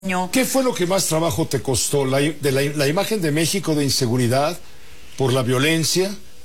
¿Qué fue lo que más trabajo te costó? ¿La imagen de México de inseguridad por la violencia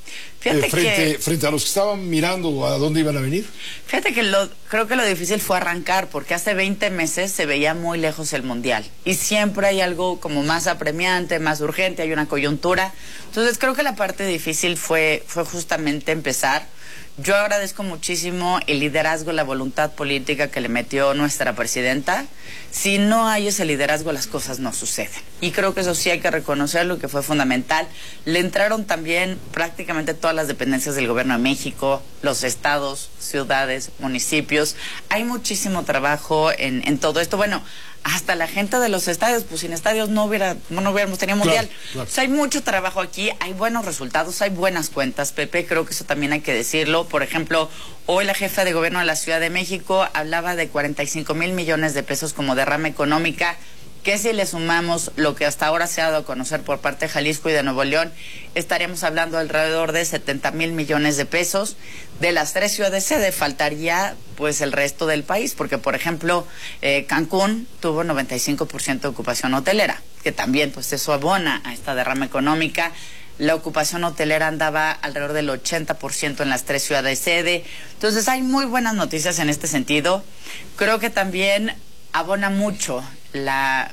frente a los que estaban mirando a dónde iban a venir? Fíjate que creo que lo difícil fue arrancar, porque hace 20 meses se veía muy lejos el Mundial. Y siempre hay algo como más apremiante, más urgente, hay una coyuntura. Entonces creo que la parte difícil fue justamente empezar. Yo agradezco muchísimo el liderazgo, la voluntad política que le metió nuestra presidenta. Si no hay ese liderazgo, las cosas no suceden. Y creo que eso sí hay que reconocerlo, que fue fundamental. Le entraron también prácticamente todas las dependencias del Gobierno de México, los estados, ciudades, municipios. Hay muchísimo trabajo en todo esto. Bueno, hasta la gente de los estadios, pues sin estadios no hubiéramos tenido mundial. Claro. O sea, hay mucho trabajo aquí, hay buenos resultados, hay buenas cuentas, Pepe, creo que eso también hay que decirlo. Por ejemplo, hoy la jefa de gobierno de la Ciudad de México hablaba de 45,000 millones de pesos como derrama económica, que si le sumamos lo que hasta ahora se ha dado a conocer por parte de Jalisco y de Nuevo León, estaríamos hablando alrededor de 70,000 millones de pesos. De las 3 ciudades sede faltaría pues el resto del país, porque por ejemplo Cancún tuvo 95% de ocupación hotelera, que también pues eso abona a esta derrama económica. La ocupación hotelera andaba alrededor del 80% en las 3 ciudades sede. Entonces hay muy buenas noticias en este sentido. Creo que también abona mucho la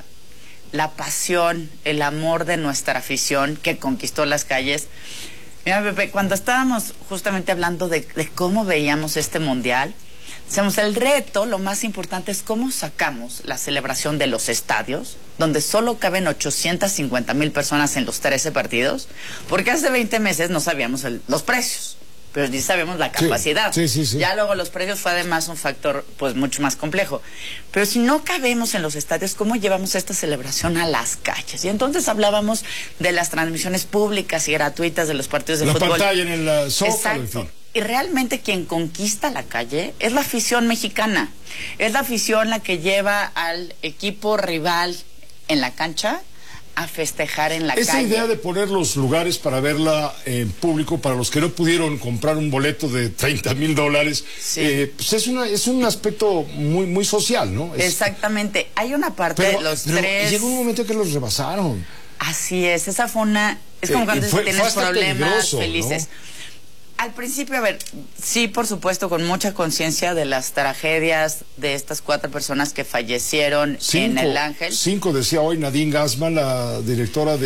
pasión, el amor de nuestra afición que conquistó las calles. Mira, Pepe, cuando estábamos justamente hablando de cómo veíamos este mundial, decíamos, el reto, lo más importante es cómo sacamos la celebración de los estadios, donde solo caben 850,000 personas en los 13 partidos, porque hace 20 meses no sabíamos los precios, pero ni sabemos la capacidad. Sí. Ya luego los precios fue además un factor pues mucho más complejo. Pero si no cabemos en los estadios, ¿cómo llevamos esta celebración a las calles? Y entonces hablábamos de las transmisiones públicas y gratuitas de los partidos de fútbol. La pantalla en el Zócalo, exacto. en fin. Y realmente quien conquista la calle es la afición mexicana. Es la afición la que lleva al equipo rival en la cancha a festejar en la calle. Esa idea de poner los lugares para verla en público, para los que no pudieron comprar un boleto de $30,000, pues es un aspecto muy social, ¿no? Exactamente. Hay una parte de los tres... Llegó un momento que los rebasaron. Así es. Esa fue una... Es como cuando tienes problemas felices. ¿No? Al principio, a ver, sí, por supuesto, con mucha conciencia de las tragedias de estas 4 personas que fallecieron en el Ángel. 5, decía hoy Nadine Gassman, la directora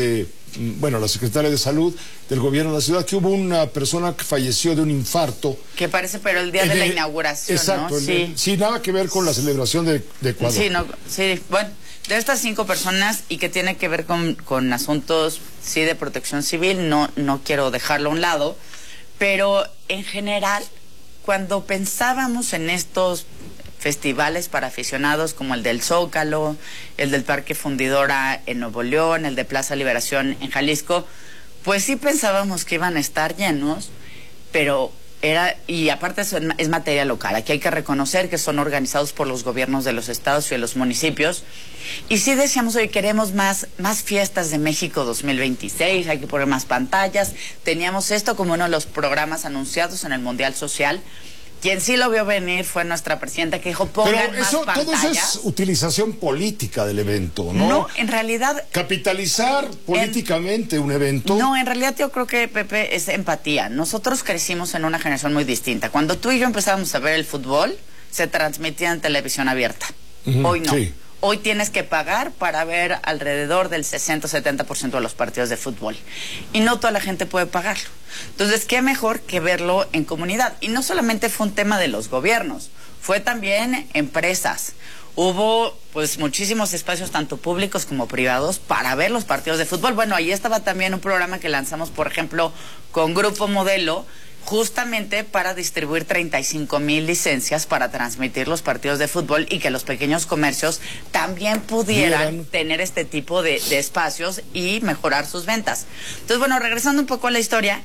la secretaria de Salud del gobierno de la ciudad, que hubo una persona que falleció de un infarto. Que parece, pero el día de la inauguración, exacto, ¿no? Sí, nada que ver con la celebración de Ecuador. Bueno, de estas 5 personas y que tiene que ver con asuntos, sí, de protección civil, no quiero dejarlo a un lado. Pero en general, cuando pensábamos en estos festivales para aficionados como el del Zócalo, el del Parque Fundidora en Nuevo León, el de Plaza Liberación en Jalisco, pues sí pensábamos que iban a estar llenos, pero y aparte eso es materia local. Aquí hay que reconocer que son organizados por los gobiernos de los estados y de los municipios. Y sí decíamos, hoy queremos más fiestas de México 2026, hay que poner más pantallas. Teníamos esto como uno de los programas anunciados en el Mundial Social. Quien sí lo vio venir fue nuestra presidenta, que dijo, pongan más pantallas. Todo eso es utilización política del evento, ¿no? No, en realidad... Capitalizar políticamente un evento. No, en realidad yo creo que, Pepe, es empatía. Nosotros crecimos en una generación muy distinta. Cuando tú y yo empezábamos a ver el fútbol, se transmitía en televisión abierta. Hoy no. Sí. Hoy tienes que pagar para ver alrededor del 60-70% de los partidos de fútbol. Y no toda la gente puede pagarlo. Entonces, ¿qué mejor que verlo en comunidad? Y no solamente fue un tema de los gobiernos, fue también empresas. Hubo pues muchísimos espacios, tanto públicos como privados, para ver los partidos de fútbol. Bueno, ahí estaba también un programa que lanzamos, por ejemplo, con Grupo Modelo, justamente para distribuir 35,000 licencias para transmitir los partidos de fútbol y que los pequeños comercios también pudieran tener este tipo de espacios y mejorar sus ventas. Entonces, bueno, regresando un poco a la historia,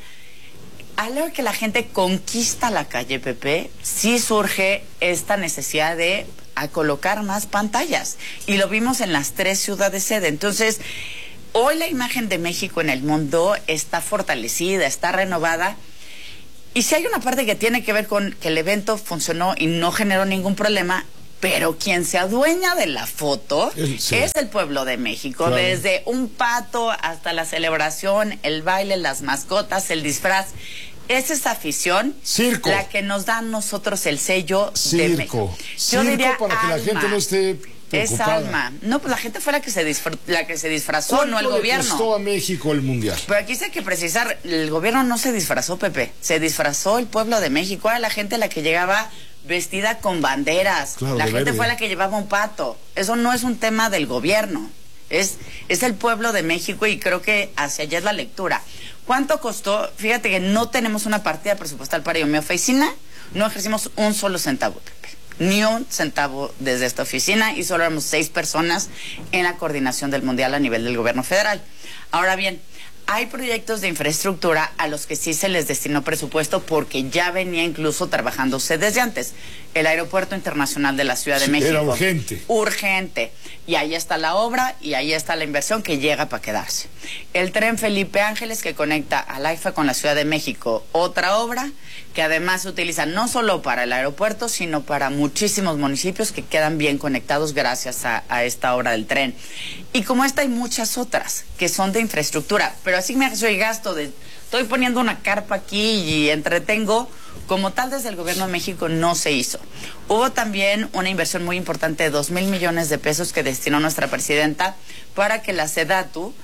a la hora que la gente conquista la calle, Pepe, sí surge esta necesidad de colocar más pantallas. Y lo vimos en las 3 ciudades sede. Entonces, hoy la imagen de México en el mundo está fortalecida, está renovada. Y si hay una parte que tiene que ver con que el evento funcionó y no generó ningún problema, pero quien se adueña de la foto es el pueblo de México. Claro. Desde un pato hasta la celebración, el baile, las mascotas, el disfraz. Es esa afición la que nos da a nosotros el sello de México. Yo diría para que la gente no esté preocupada. Es alma. No, pues la gente fue la que se disfrazó, no el gobierno. Costó a México el mundial? Pero aquí hay que precisar, el gobierno no se disfrazó, Pepe. Se disfrazó el pueblo de México. Era la gente la que llegaba vestida con banderas. Claro, la gente fue la que llevaba un pato. Eso no es un tema del gobierno. Es el pueblo de México y creo que hacia allá es la lectura. ¿Cuánto costó? Fíjate que no tenemos una partida presupuestal para ello. Mi oficina no ejercimos un solo centavo, Pepe. Ni un centavo desde esta oficina y solo éramos 6 personas en la coordinación del Mundial a nivel del gobierno federal. Ahora bien, hay proyectos de infraestructura a los que sí se les destinó presupuesto porque ya venía incluso trabajándose desde antes. El Aeropuerto Internacional de la Ciudad de México. Era urgente. Urgente. Y ahí está la obra y ahí está la inversión que llega para quedarse. El tren Felipe Ángeles que conecta a AIFA con la Ciudad de México. Otra obra que además se utiliza no solo para el aeropuerto, sino para muchísimos municipios que quedan bien conectados gracias a esta obra del tren. Y como esta hay muchas otras que son de infraestructura. Pero así me hace el gasto de... Estoy poniendo una carpa aquí y entretengo. Como tal, desde el gobierno de México no se hizo. Hubo también una inversión muy importante de 2,000 millones de pesos que destinó nuestra presidenta para que la SEDATU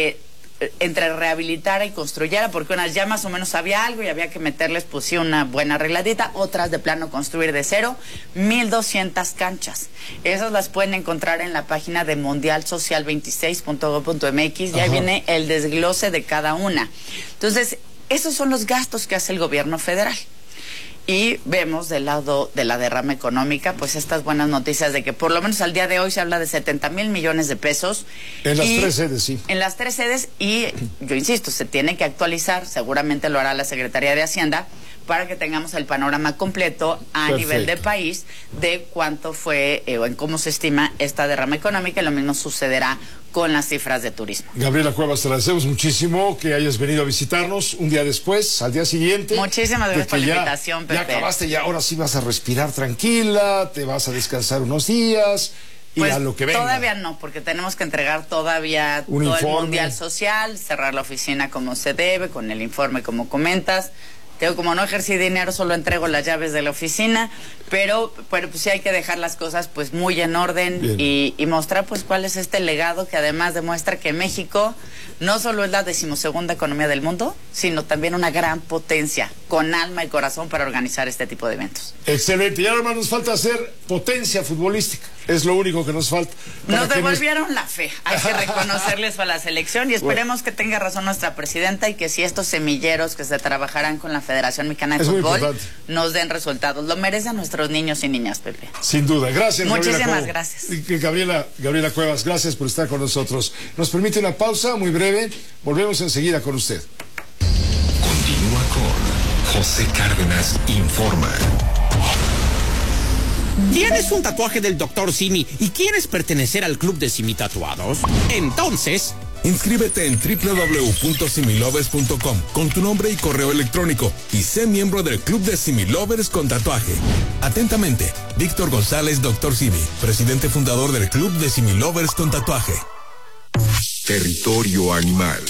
entre rehabilitara y construyera, porque unas ya más o menos había algo y había que meterles pues sí una buena arregladita, otras de plano construir de cero, 1,200 canchas. Esas las pueden encontrar en la página de mundialsocial26.gov.mx y ahí viene el desglose de cada una. Entonces, esos son los gastos que hace el gobierno federal. Y vemos del lado de la derrama económica, pues estas buenas noticias de que por lo menos al día de hoy se habla de 70,000 millones de pesos. En las 3 sedes, sí. En las 3 sedes y, yo insisto, se tiene que actualizar, seguramente lo hará la Secretaría de Hacienda, para que tengamos el panorama completo a nivel de país de cuánto fue o en cómo se estima esta derrama económica y lo mismo sucederá con las cifras de turismo. Gabriela Cuevas, te agradecemos muchísimo que hayas venido a visitarnos un día después, al día siguiente. Muchísimas gracias por la invitación, Pepe. Ya acabaste, ya ahora sí vas a respirar tranquila, te vas a descansar unos días y a lo que venga. Todavía no, porque tenemos que entregar todavía todo el Mundial Social, cerrar la oficina como se debe, con el informe como comentas. Como no ejercí dinero, solo entrego las llaves de la oficina, pero pues sí hay que dejar las cosas pues muy en orden y mostrar pues cuál es este legado que además demuestra que México no solo es la 12ª economía del mundo, sino también una gran potencia, con alma y corazón para organizar este tipo de eventos. Excelente, y ahora más nos falta hacer potencia futbolística, es lo único que nos falta. Nos devolvieron la fe, hay que reconocerles a la selección y esperemos que tenga razón nuestra presidenta y que si estos semilleros que se trabajarán con la Federación Mexicana de Fútbol nos den resultados. Lo merecen nuestros niños y niñas, Pepe. Sin duda, gracias. Muchísimas gracias. Gabriela Cuevas, gracias por estar con nosotros. Nos permite una pausa muy breve, volvemos enseguida con usted. Continúa con José Cárdenas Informa. ¿Tienes un tatuaje del Dr. Simi y quieres pertenecer al club de Simi Tatuados? Entonces, inscríbete en www.similovers.com con tu nombre y correo electrónico y sé miembro del club de Similovers con tatuaje. Atentamente, Víctor González, Dr. Simi, presidente fundador del club de Similovers con tatuaje. Territorio animal.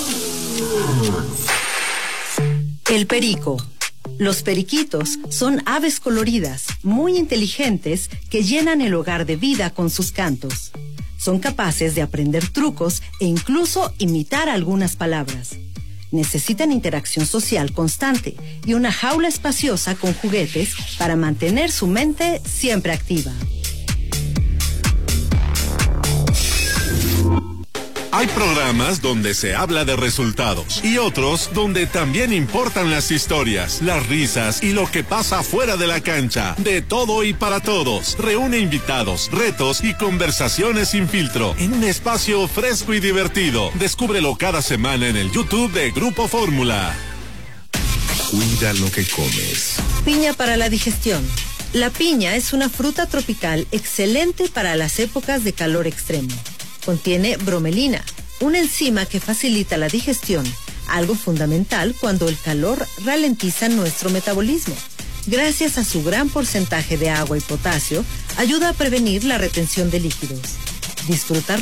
El perico. Los periquitos son aves coloridas, muy inteligentes, que llenan el hogar de vida con sus cantos. Son capaces de aprender trucos e incluso imitar algunas palabras. Necesitan interacción social constante y una jaula espaciosa con juguetes para mantener su mente siempre activa. Hay programas donde se habla de resultados y otros donde también importan las historias, las risas y lo que pasa fuera de la cancha. De todo y para todos. Reúne invitados, retos y conversaciones sin filtro en un espacio fresco y divertido. Descúbrelo cada semana en el YouTube de Grupo Fórmula. Cuida lo que comes. Piña para la digestión. La piña es una fruta tropical excelente para las épocas de calor extremo. Contiene bromelina, una enzima que facilita la digestión, algo fundamental cuando el calor ralentiza nuestro metabolismo. Gracias a su gran porcentaje de agua y potasio, Ayuda a prevenir la retención de líquidos. Disfrutar